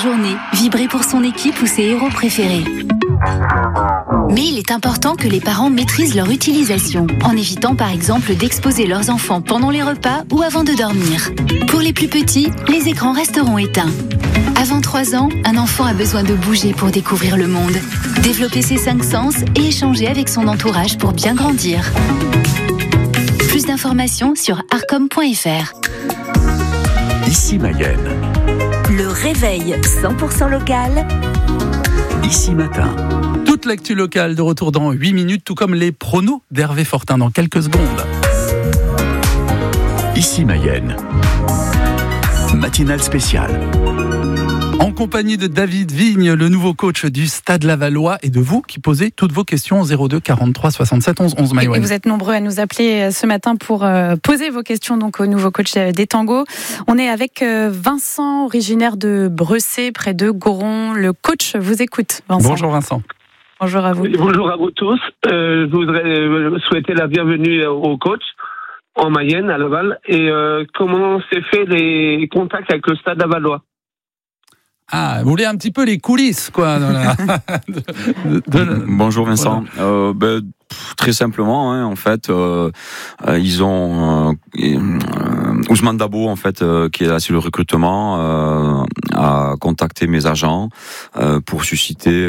journée, vibrer pour son équipe ou ses héros préférés. Mais il est important que les parents maîtrisent leur utilisation, en évitant par exemple d'exposer leurs enfants pendant les repas ou avant de dormir. Pour les plus petits, les écrans resteront éteints. Avant 3 ans, un enfant a besoin de bouger pour découvrir le monde, développer ses 5 sens et échanger avec son entourage pour bien grandir. Plus d'informations sur arcom.fr. Ici Mayenne. Le réveil 100% local. Ici Matin. Toute l'actu locale de retour dans 8 minutes, tout comme les pronos d'Hervé Fortin dans quelques secondes. Ici Mayenne. Matinale spéciale. En compagnie de David Vigne, le nouveau coach du Stade Lavallois, et de vous qui posez toutes vos questions au 02 43 67 11 11. Et vous êtes nombreux à nous appeler ce matin pour poser vos questions donc au nouveau coach des tangos. On est avec Vincent, originaire de Bressay, près de Goron. Le coach vous écoute, Vincent. Bonjour Vincent. Bonjour à vous. Bonjour à vous tous. Je voudrais souhaiter la bienvenue au coach en Mayenne, à Laval. Et comment s'est fait les contacts avec le Stade Lavallois? Ah, vous voulez un petit peu les coulisses, quoi. Bonjour Vincent. Voilà. Très simplement, hein, en fait, ils ont Ousmane Dabo, en fait, qui est là sur le recrutement, a contacté mes agents pour susciter,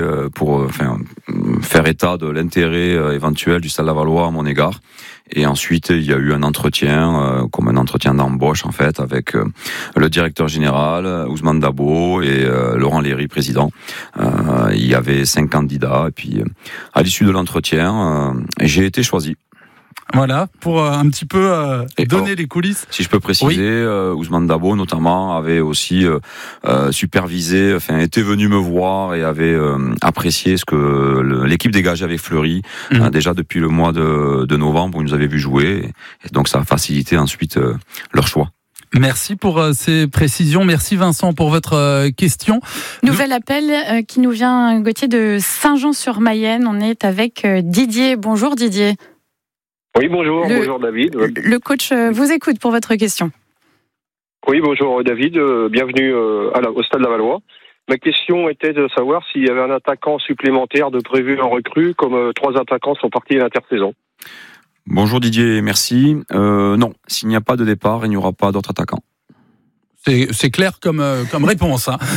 faire état de l'intérêt éventuel du Stade Lavallois à mon égard. Et ensuite, il y a eu un entretien, comme un entretien d'embauche en fait, avec le directeur général, Ousmane Dabo, et Laurent Léry, président. Il y avait 5 candidats, et puis à l'issue de l'entretien, j'ai été choisi. Voilà, pour un petit peu donner les coulisses. Si je peux préciser, oui. Ousmane Dabo notamment avait aussi supervisé, était venu me voir et avait apprécié ce que l'équipe dégageait avec Fleury, déjà depuis le mois de novembre où ils nous avaient vu jouer, et donc ça a facilité ensuite leur choix. Merci pour ces précisions. Merci Vincent pour votre question. Nouvel appel qui nous vient, Gauthier, de Saint-Jean-sur-Mayenne. On est avec Didier. Bonjour Didier. Oui, bonjour. Bonjour David. Le coach vous écoute pour votre question. Oui, bonjour David. Bienvenue au Stade Lavallois. Ma question était de savoir s'il y avait un attaquant supplémentaire de prévu en recrue, comme 3 attaquants sont partis à l'intersaison. Bonjour Didier, merci. Non, s'il n'y a pas de départ, il n'y aura pas d'autres attaquants. C'est clair comme réponse. Hein.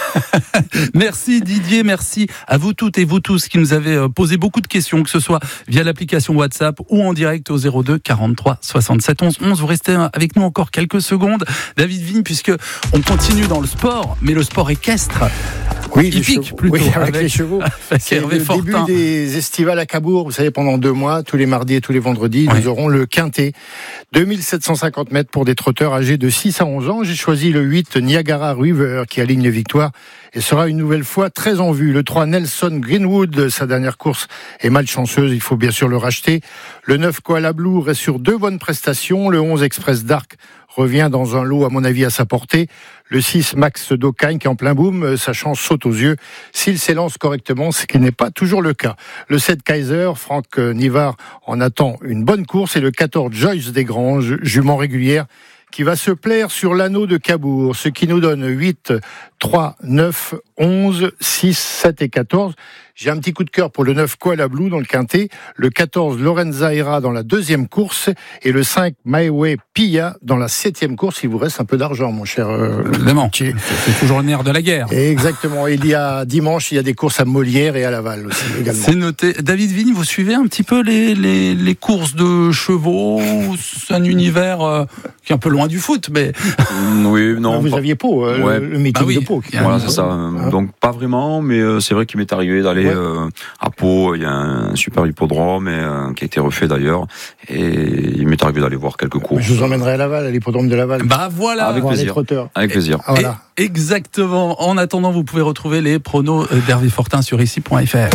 Merci Didier, merci à vous toutes et vous tous qui nous avez posé beaucoup de questions, que ce soit via l'application WhatsApp ou en direct au 02 43 67 11 11. Vous restez avec nous encore quelques secondes, David Vigne, puisque on continue dans le sport, mais le sport équestre. Oui, hippique plutôt, oui, avec les chevaux. C'est Hervé le Fortin. Début des estivales à Cabourg. Vous savez, pendant 2 mois, tous les mardis et tous les vendredis, nous aurons le quintet. 2750 mètres pour des trotteurs âgés de 6 à 11 ans. J'ai choisi le 8 Niagara River qui aligne les victoires et sera une nouvelle fois très en vue. Le 3 Nelson Greenwood, sa dernière course est malchanceuse, il faut bien sûr le racheter. Le 9 Koala Blue reste sur 2 bonnes prestations. Le 11 Express Dark revient dans un lot à mon avis à sa portée. Le 6 Max Docagne qui est en plein boom, sa chance saute aux yeux s'il s'élance correctement, ce qui n'est pas toujours le cas. Le 7 Kaiser, Franck Nivard en attend une bonne course, et le 14 Joyce Desgranges, jument régulière, qui va se plaire sur l'anneau de Cabourg, ce qui nous donne 8, 3, 9, 11, 6, 7 et 14. J'ai un petit coup de cœur pour le 9 Koala Blue dans le quintet, le 14 Lorenza Hera dans la 2e course et le 5 My Way Pia dans la 7e course. Il vous reste un peu d'argent, mon cher Évidemment, c'est toujours le nerf de la guerre. Exactement. Dimanche, il y a des courses à Molière et à Laval aussi également. C'est noté. David Vigne, vous suivez un petit peu les courses de chevaux? C'est un univers qui est un peu loin du foot, mais... Oui, non. Vous aviez Pau, le meeting de Pau. Voilà, c'est ça. Donc pas vraiment, mais c'est vrai qu'il m'est arrivé d'aller à Pau. Il y a un super hippodrome qui a été refait d'ailleurs, et il m'est arrivé d'aller voir quelques courses. Je vous emmènerai à Laval, à l'hippodrome de Laval. Bah voilà, avec plaisir. Avec plaisir. Voilà. Exactement. En attendant, vous pouvez retrouver les pronos d'Hervé Fortin sur ici.fr.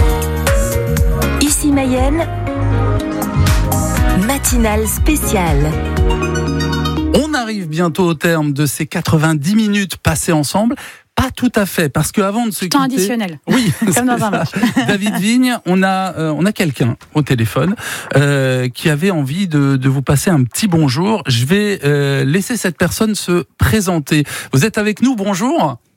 Ici Mayenne, matinale spéciale. On arrive bientôt au terme de ces 90 minutes passées ensemble. Pas tout à fait, parce qu'avant de se quitter... Temps additionnel. Oui, comme dans un match. David Vigne, on a quelqu'un au téléphone qui avait envie de vous passer un petit bonjour. Je vais laisser cette personne se présenter. Vous êtes avec nous, bonjour.